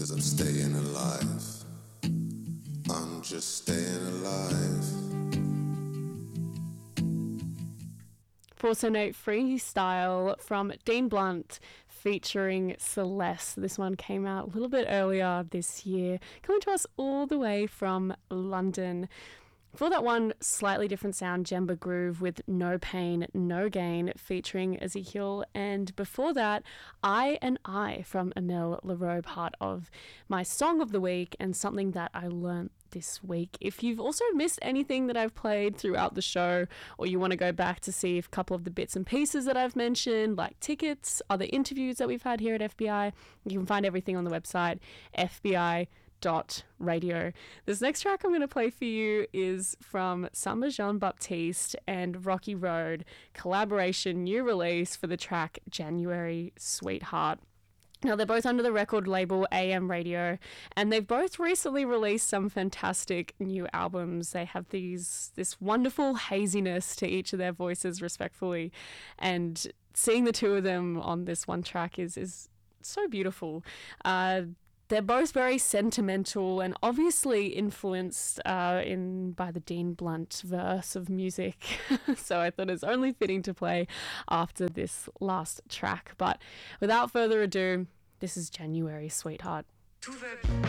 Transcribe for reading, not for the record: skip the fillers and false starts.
'Cause I'm staying alive. I'm just staying alive. Force Note Freestyle from Dean Blunt featuring Celeste. This one came out a little bit earlier this year, coming to us all the way from London. For that one, slightly different sound, Jemba Groove with No Pain, No Gain featuring Ezekiel. And before that, I and I from Emile Leroux, part of my Song of the Week and something that I learnt this week. If you've also missed anything that I've played throughout the show, or you want to go back to see a couple of the bits and pieces that I've mentioned, like tickets, other interviews that we've had here at FBI, you can find everything on the website, fbi.radio. This next track I'm going to play for you is from Samba Jean-Baptiste and Rocky Road, collaboration, new release for the track January Sweetheart. Now, they're both under the record label AM Radio, and they've both recently released some fantastic new albums. They have this wonderful haziness to each of their voices, respectfully, and seeing the two of them on this one track is so beautiful. They're both very sentimental and obviously influenced by the Dean Blunt verse of music. So I thought it was only fitting to play after this last track. But without further ado, this is January Sweetheart.